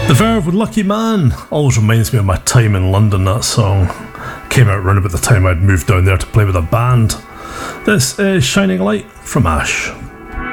The Verve with Lucky Man always reminds me of my time in London. That song came out around about the time I'd moved down there to play with a band. This is Shining Light from Ash.